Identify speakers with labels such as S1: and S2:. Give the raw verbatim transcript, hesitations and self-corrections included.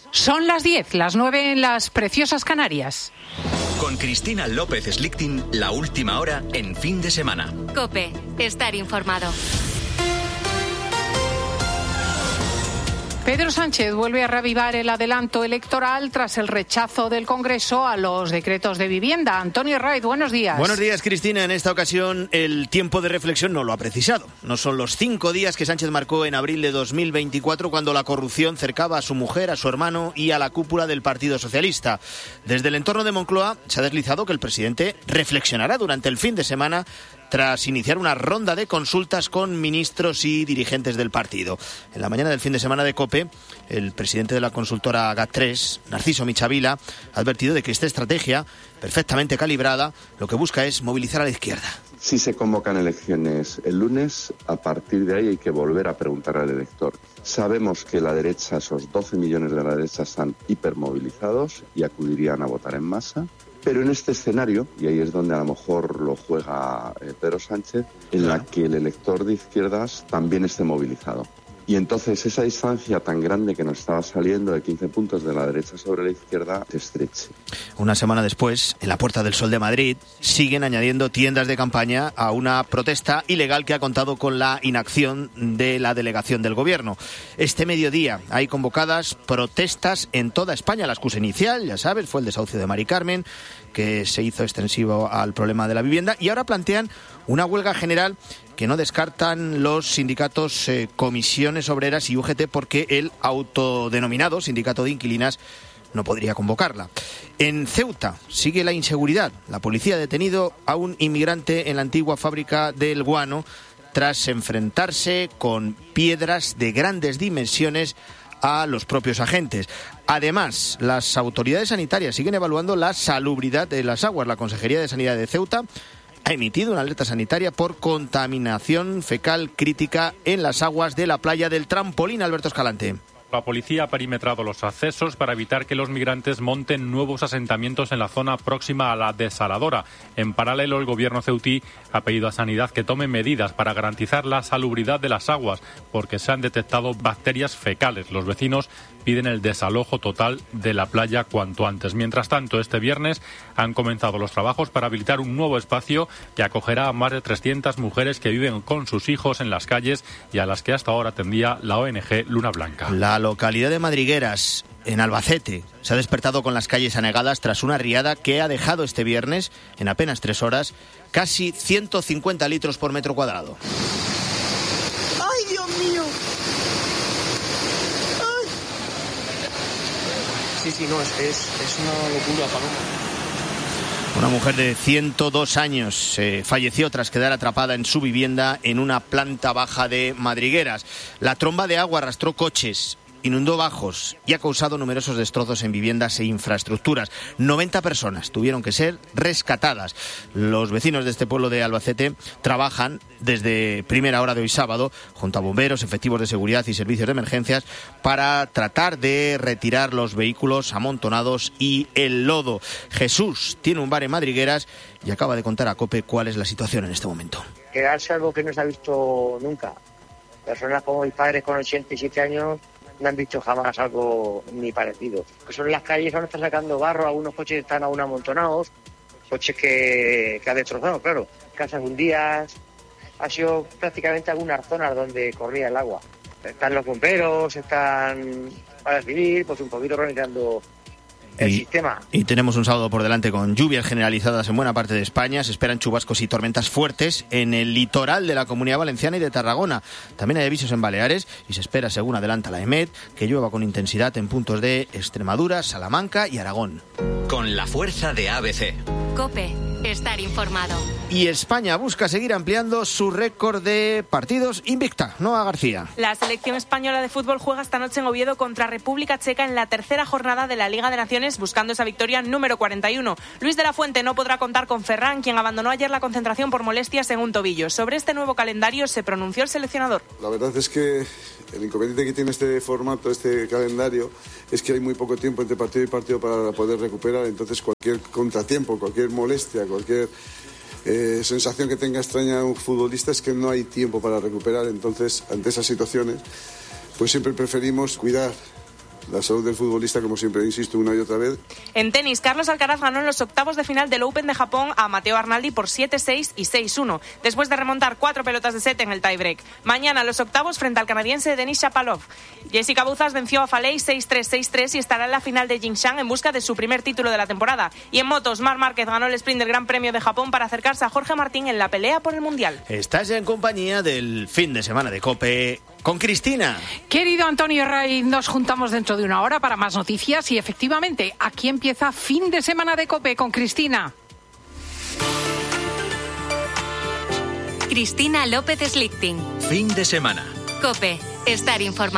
S1: Son las diez, las nueve en las preciosas Canarias.
S2: Con Cristina López Slichting, la última hora en fin de semana.
S3: COPE, estar informado.
S1: Pedro Sánchez vuelve a reavivar el adelanto electoral tras el rechazo del Congreso a los decretos de vivienda. Antonio Raiz, buenos días.
S4: Buenos días, Cristina. En esta ocasión el tiempo de reflexión no lo ha precisado. No son los cinco días que Sánchez marcó en abril de dos mil veinticuatro, cuando la corrupción cercaba a su mujer, a su hermano y a la cúpula del Partido Socialista. Desde el entorno de Moncloa se ha deslizado que el presidente reflexionará durante el fin de semana tras iniciar una ronda de consultas con ministros y dirigentes del partido. En la mañana del fin de semana de COPE, el presidente de la consultora GAT tres, Narciso Michavila, ha advertido de que esta estrategia, perfectamente calibrada, lo que busca es movilizar a la izquierda.
S5: Si se convocan elecciones el lunes, a partir de ahí hay que volver a preguntar al elector. Sabemos que la derecha, esos doce millones de la derecha, están hipermovilizados y acudirían a votar en masa. Pero en este escenario, y ahí es donde a lo mejor lo juega eh, Pedro Sánchez, en la que el elector de izquierdas también esté movilizado. Y entonces esa distancia tan grande que nos estaba saliendo de quince puntos de la derecha sobre la izquierda se estreche.
S4: Una semana después, en la Puerta del Sol de Madrid, siguen añadiendo tiendas de campaña a una protesta ilegal que ha contado con la inacción de la delegación del Gobierno. Este mediodía hay convocadas protestas en toda España. La excusa inicial, ya sabes, fue el desahucio de Mari Carmen, que se hizo extensivo al problema de la vivienda, y ahora plantean una huelga general que no descartan los sindicatos eh, Comisiones Obreras y U G T, porque el autodenominado Sindicato de Inquilinas no podría convocarla. En Ceuta sigue la inseguridad. La policía ha detenido a un inmigrante en la antigua fábrica del guano tras enfrentarse con piedras de grandes dimensiones a los propios agentes. Además, las autoridades sanitarias siguen evaluando la salubridad de las aguas. La Consejería de Sanidad de Ceuta ha emitido una alerta sanitaria por contaminación fecal crítica en las aguas de la playa del Trampolín. Alberto Escalante.
S6: La policía ha perimetrado los accesos para evitar que los migrantes monten nuevos asentamientos en la zona próxima a la desaladora. En paralelo, el gobierno ceutí ha pedido a Sanidad que tome medidas para garantizar la salubridad de las aguas, porque se han detectado bacterias fecales. Los vecinos piden el desalojo total de la playa cuanto antes. Mientras tanto, este viernes han comenzado los trabajos para habilitar un nuevo espacio que acogerá a más de trescientas mujeres que viven con sus hijos en las calles y a las que hasta ahora atendía la O N G Luna Blanca.
S4: La localidad de Madrigueras, en Albacete, se ha despertado con las calles anegadas tras una riada que ha dejado este viernes, en apenas tres horas, casi ciento cincuenta litros por metro cuadrado.
S7: ¡Ay, Dios mío! ¡Ay! Sí, sí, no, es, es, es una locura, Paloma.
S4: Una mujer de ciento dos años eh, falleció tras quedar atrapada en su vivienda en una planta baja de Madrigueras. La tromba de agua arrastró coches, inundó bajos y ha causado numerosos destrozos en viviendas e infraestructuras. noventa personas tuvieron que ser rescatadas. Los vecinos de este pueblo de Albacete trabajan desde primera hora de hoy sábado junto a bomberos, efectivos de seguridad y servicios de emergencias para tratar de retirar los vehículos amontonados y el lodo. Jesús tiene un bar en Madrigueras y acaba de contar a COPE cuál es la situación en este momento.
S8: Quedarse algo que no se ha visto nunca. Personas como mis padres con ochenta y siete años no han visto jamás algo ni parecido. Que son las calles, ahora están sacando barro, algunos coches están aún amontonados, coches que, que ha destrozado, claro. Casas hundidas, ha sido prácticamente algunas zonas donde corría el agua. Están los bomberos, están para civil, pues un poquito organizando el
S4: y,
S8: sistema.
S4: Y tenemos un sábado por delante con lluvias generalizadas en buena parte de España. Se esperan chubascos y tormentas fuertes en el litoral de la Comunidad Valenciana y de Tarragona. También hay avisos en Baleares y se espera, según adelanta la EMET, que llueva con intensidad en puntos de Extremadura, Salamanca y Aragón.
S2: Con la fuerza de A B C.
S3: COPE, estar informado.
S4: Y España busca seguir ampliando su récord de partidos invicta. Noa García.
S9: La selección española de fútbol juega esta noche en Oviedo contra República Checa en la tercera jornada de la Liga de Naciones, buscando esa victoria número cuarenta y uno. Luis de la Fuente no podrá contar con Ferran, quien abandonó ayer la concentración por molestias en un tobillo. Sobre este nuevo calendario se pronunció el seleccionador.
S10: La verdad es que el inconveniente que tiene este formato, este calendario, es que hay muy poco tiempo entre partido y partido para poder recuperar. Entonces cualquier contratiempo, cualquier molestia, cualquier eh, sensación que tenga extraña un futbolista es que no hay tiempo para recuperar. Entonces, ante esas situaciones, pues siempre preferimos cuidar La salud del futbolista, como siempre insisto una y otra vez.
S9: En tenis, Carlos Alcaraz ganó en los octavos de final del Open de Japón a Matteo Arnaldi por siete seis y seis uno, después de remontar cuatro pelotas de set en el tiebreak. Mañana los octavos frente al canadiense Denis Shapovalov. Jessica Buzas venció a Falei seis tres seis tres y estará en la final de Jingshan en busca de su primer título de la temporada. Y en motos, Marc Márquez ganó el sprint del Gran Premio de Japón para acercarse a Jorge Martín en la pelea por el Mundial.
S4: Estás ya en compañía del fin de semana de COPE con Cristina.
S1: Querido Antonio Ray, nos juntamos dentro de una hora para más noticias y efectivamente aquí empieza fin de semana de COPE con Cristina.
S3: Cristina López Slichting.
S2: Fin de semana.
S3: COPE. Estar informado.